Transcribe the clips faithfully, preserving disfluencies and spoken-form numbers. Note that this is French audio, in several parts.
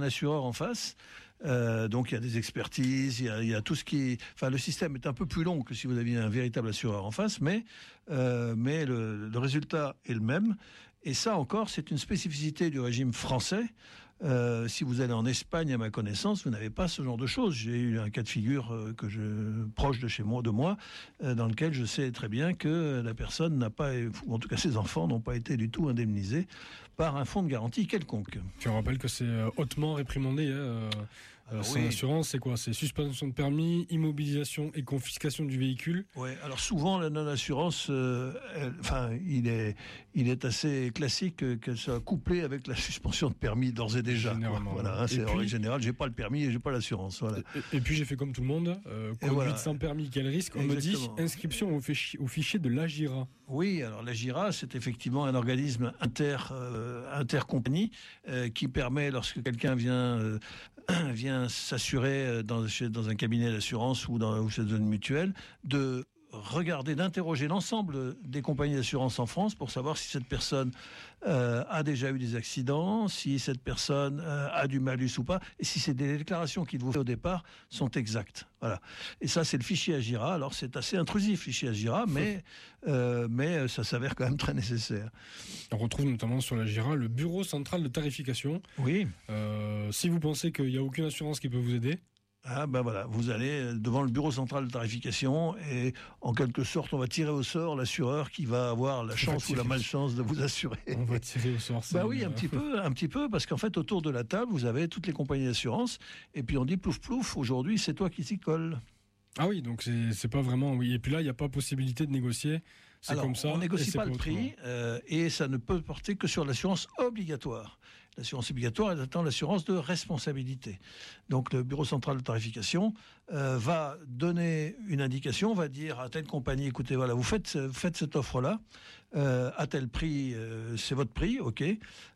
assureur en face. Euh, donc il y a des expertises, il y a, il y a tout ce qui... Enfin, le système est un peu plus long que si vous aviez un véritable assureur en face, mais, euh, mais le, le résultat est le même. Et ça encore, c'est une spécificité du régime français. Euh, si vous allez en Espagne, à ma connaissance, vous n'avez pas ce genre de choses. J'ai eu un cas de figure euh, que je proche de chez moi, de moi, euh, dans lequel je sais très bien que la personne n'a pas, ou en tout cas ses enfants n'ont pas été du tout indemnisés par un fonds de garantie quelconque. Tu rappelles que c'est hautement réprimandé. Hein, euh, sans oui. assurance, c'est quoi? C'est suspension de permis, immobilisation et confiscation du véhicule. Oui. Alors souvent la non-assurance, euh, elle, enfin, il est, il est assez classique qu'elle soit couplée avec la suspension de permis d'ores et déjà. Généralement. Voilà, hein, c'est en règle générale. J'ai pas le permis et j'ai pas l'assurance. Voilà. Et, et puis j'ai fait comme tout le monde. Euh, conduite voilà. sans permis, quel risque? On Exactement. me dit inscription au fichier, au fichier de l'AGIRA. Oui, alors l'AGIRA, c'est effectivement un organisme inter, euh, intercompagnie euh, qui permet, lorsque quelqu'un vient euh, vient s'assurer dans, dans un cabinet d'assurance ou dans ou chez une mutuelle, de regarder, d'interroger l'ensemble des compagnies d'assurance en France pour savoir si cette personne euh, a déjà eu des accidents, si cette personne euh, a du malus ou pas, et si ces déclarations qu'il vous fait au départ sont exactes. Voilà. Et ça, c'est le fichier AGIRA. Alors, c'est assez intrusif, le fichier AGIRA, mais, euh, mais ça s'avère quand même très nécessaire. On retrouve notamment sur l'AGIRA le bureau central de tarification. Oui. Euh, si vous pensez qu'il n'y a aucune assurance qui peut vous aider, Ah ben voilà, vous allez devant le bureau central de tarification et en quelque sorte on va tirer au sort l'assureur qui va avoir la chance ou la malchance de vous assurer. On va tirer au sort. Bah oui, un petit peu, un petit peu, parce qu'en fait autour de la table vous avez toutes les compagnies d'assurance et puis on dit plouf plouf, aujourd'hui c'est toi qui t'y colle. Ah oui, donc c'est, c'est pas vraiment... Oui. Et puis là, il n'y a pas possibilité de négocier. C'est Alors, comme ça. On négocie pas le prix euh, et ça ne peut porter que sur l'assurance obligatoire. L'assurance obligatoire, elle attend l'assurance de responsabilité. Donc le bureau central de tarification euh, va donner une indication, va dire à telle compagnie, écoutez, voilà, vous faites, faites cette offre-là, euh, à tel prix, euh, c'est votre prix, ok.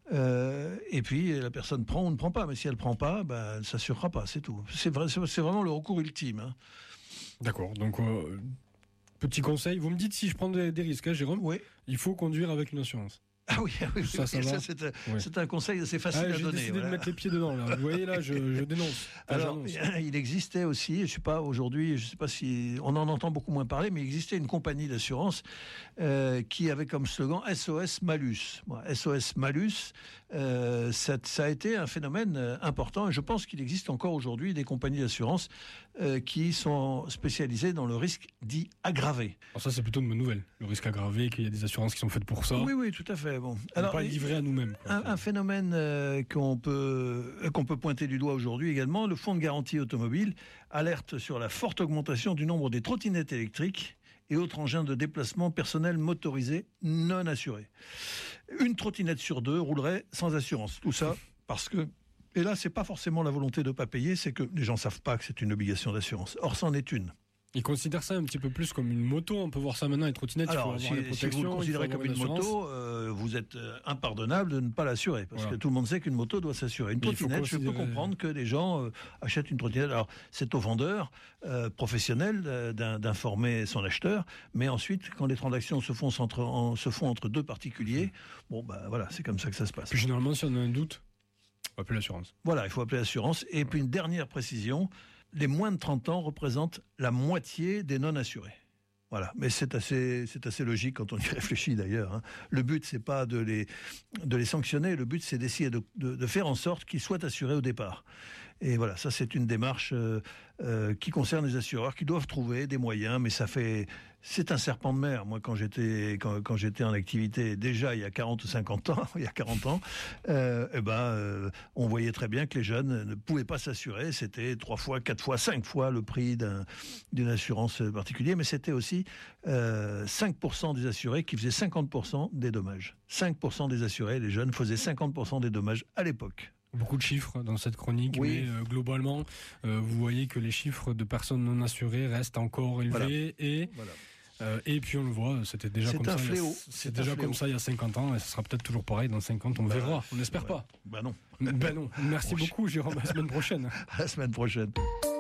Euh, et puis la personne prend ou ne prend pas. Mais si elle prend pas, ben, elle ne s'assurera pas, c'est tout. C'est, vrai, c'est vraiment le recours ultime. Hein. D'accord, donc euh, petit conseil, vous me dites si je prends des, des risques, hein, Jérôme. Oui. Il faut conduire avec une assurance. Ah oui, oui, ça, oui, ça, ça c'est, un, oui. c'est un conseil assez facile ah, à j'ai donner. J'ai décidé voilà. de mettre les pieds dedans, là. Vous voyez, là, je, je dénonce. Alors, il existait aussi, je sais pas, aujourd'hui, je sais pas si, on en entend beaucoup moins parler, mais il existait une compagnie d'assurance euh, qui avait comme slogan S O S Malus. Bon, S O S Malus, euh, ça, ça a été un phénomène important, et je pense qu'il existe encore aujourd'hui des compagnies d'assurance euh, qui sont spécialisées dans le risque dit aggravé. Alors ça, c'est plutôt une bonne nouvelle, le risque aggravé, qu'il y a des assurances qui sont faites pour ça. Oui, oui, tout à fait. Bon. Alors, pas livré à nous-mêmes. Quoi. Un, un phénomène euh, qu'on peut euh, qu'on peut pointer du doigt aujourd'hui également, le fonds de garantie automobile alerte sur la forte augmentation du nombre des trottinettes électriques et autres engins de déplacement personnel motorisés non assurés. Une trottinette sur deux roulerait sans assurance. Tout ça parce que, et là c'est pas forcément la volonté de pas payer, c'est que les gens savent pas que c'est une obligation d'assurance. Or c'en est une. Ils considèrent ça un petit peu plus comme une moto. On peut voir ça maintenant, les trottinettes. Alors, il faut avoir si, les protections, si vous le considérez comme une assurance. moto, euh, vous êtes euh, impardonnable de ne pas l'assurer. Parce voilà. que tout le monde sait qu'une moto doit s'assurer. Une trottinette, je peux comprendre que les gens euh, achètent une trottinette. Alors, c'est au vendeur euh, professionnel euh, d'informer son acheteur. Mais ensuite, quand les transactions se font entre, en, se font entre deux particuliers, bon, bah voilà, c'est comme ça que ça se passe. Puis généralement, si on a un doute, on va appeler l'assurance. Voilà, il faut appeler l'assurance. Et puis une dernière précision, les moins de trente ans représentent la moitié des non-assurés. Voilà, mais c'est assez, c'est assez logique quand on y réfléchit d'ailleurs. Hein. Le but, c'est pas de les, de les sanctionner. Le but, c'est d'essayer de, de, de faire en sorte qu'ils soient assurés au départ. Et voilà, ça, c'est une démarche euh, euh, qui concerne les assureurs, qui doivent trouver des moyens. Mais ça fait, c'est un serpent de mer. Moi, quand j'étais, quand, quand j'étais en activité, déjà il y a quarante ou cinquante ans, il y a quarante ans, euh, eh ben, euh, on voyait très bien que les jeunes ne pouvaient pas s'assurer. C'était trois fois, quatre fois, cinq fois le prix d'un, d'une assurance particulière. Mais c'était aussi Euh, cinq pour cent des assurés qui faisaient cinquante pour cent des dommages. cinq pour cent des assurés, les jeunes, faisaient cinquante pour cent des dommages à l'époque. Beaucoup de chiffres dans cette chronique, oui. mais euh, globalement, euh, vous voyez que les chiffres de personnes non assurées restent encore élevés. Voilà. Et, voilà. Euh, et puis on le voit, c'était déjà, comme ça, fléau. Il y a, c'est c'est déjà comme ça il y a cinquante ans, et ce sera peut-être toujours pareil dans cinquante, on bah, verra, on n'espère ouais. pas. Ben non. Ben non. Merci Proche. beaucoup Jérôme, à la semaine prochaine. À la semaine prochaine.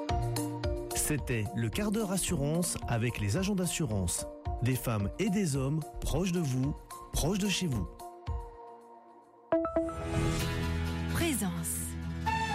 C'était le quart d'heure assurance avec les agents d'assurance. Des femmes et des hommes proches de vous, proches de chez vous.